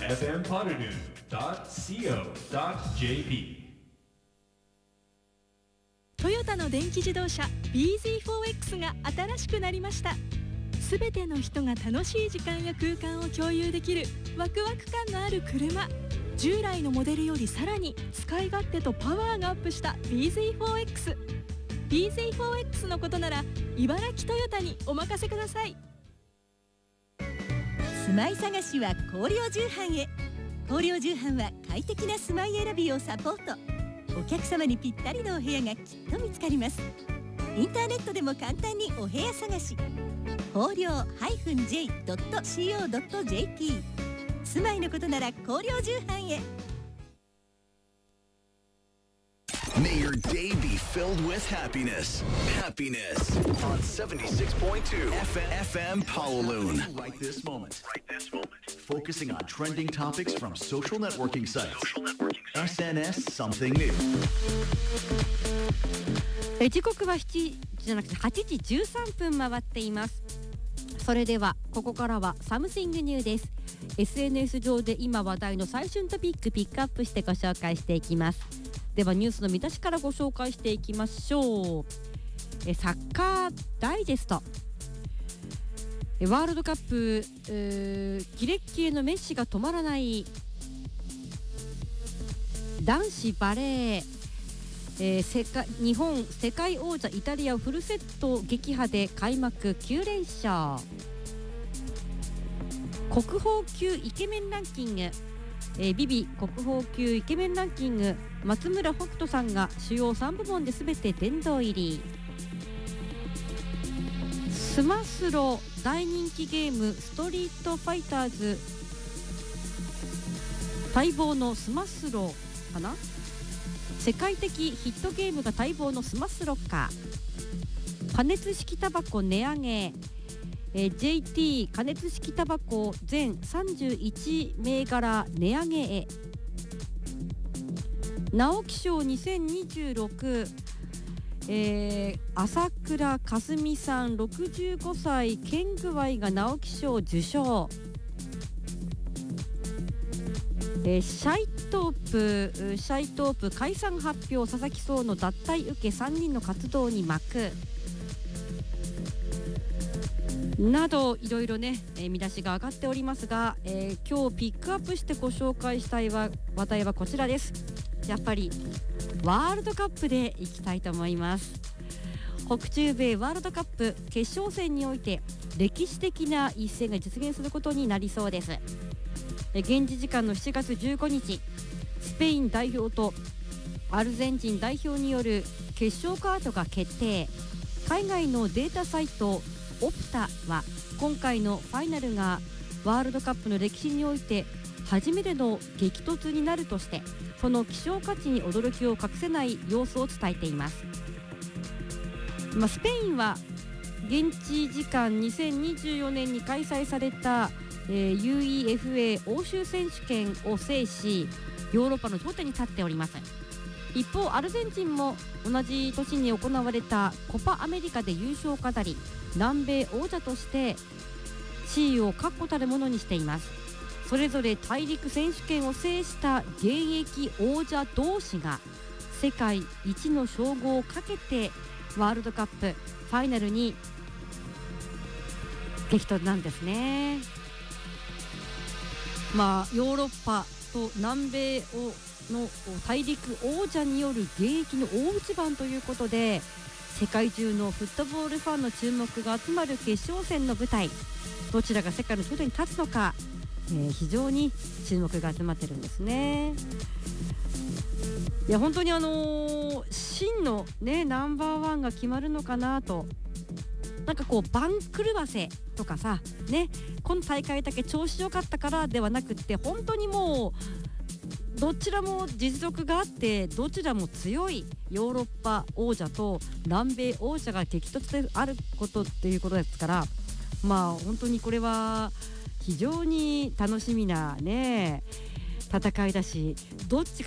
fmpotterdune.co.jp トヨタの電気自動車 bZ4X が新しくなりました。すべての人が楽しい時間や空間を共有できるワクワク感のある車。従来のモデルよりさらに使い勝手とパワーがアップした bZ4X。 bZ4X のことなら茨城トヨタにお任せください。 住まい探しは広陵重版へ。広陵重版は快適な住まい選びをサポート。お客様にぴったりのお部屋がきっと見つかります。インターネットでも簡単にお部屋探し。広陵 -j.co.jp。 住まいのことなら広陵重版へ。 May your day be filled with happiness. Happiness on 76.2 FM Pawaloon. Right this moment. Focusing on trending topics from social networking sites. SNS Something New. 時刻は8時13分回っています。それではここからは Something New です。 SNS 上で今話題の最新トピックピックアップしてご紹介していきます。ではニュースの見出しからご紹介していきましょう。サッカーダイジェスト。ワールドカップキレッキレのメッシが止まらない。男子バレー、日本世界王者イタリアをフルセット撃破で開幕9連勝。国宝級イケメンランキング、ビビ国宝級イケメンランキング、松村北斗さんが主要3部門で全て殿堂入り。スマスロ大人気ゲームストリートファイターズ待望のスマスロかな。世界的ヒットゲームが待望のスマスロか。加熱式タバコ値上げ、JT 加熱式タバコ全31銘柄値上げへ。直木賞2026、朝倉かすみさん65歳県具合が直木賞受賞。シャイトープ解散発表、佐々木壮の脱退受け3人の活動に幕などいろいろね、見出しが上がっておりますが、今日ピックアップしてご紹介したい話題はこちらです。やっぱりワールドカップでいきたいと思います。北中米ワールドカップ決勝戦において歴史的な一戦が実現することになりそうです。現地時間の7月15日、スペイン代表とアルゼンチン代表による決勝カードが決定。海外のデータサイトオプタは今回のファイナルがワールドカップの歴史において初めての激突になるとして、その希少価値に驚きを隠せない様子を伝えています。スペインは現地時間2024年に開催された、UEFA 欧州選手権を制しヨーロッパの頂点に立っております。一方アルゼンチンも同じ年に行われたコパアメリカで優勝を飾り南米王者として地位を確固たるものにしています。それぞれ大陸選手権を制した現役王者同士が世界一の称号をかけてワールドカップファイナルに激突なんですね。ヨーロッパと南米の大陸王者による現役の大一番ということで、世界中のフットボールファンの注目が集まる決勝戦の舞台、どちらが世界の頂点に立つのか、非常に注目が集まってるんですね。いや本当に真のねナンバーワンが決まるのかなと。なんかこう番狂わせとかさね、今大会だけ調子良かったからではなくって、本当にもうどちらも実力があってどちらも強いヨーロッパ王者と南米王者が激突であることっていうことですから、本当にこれは非常に楽しみなね戦いだし、どっち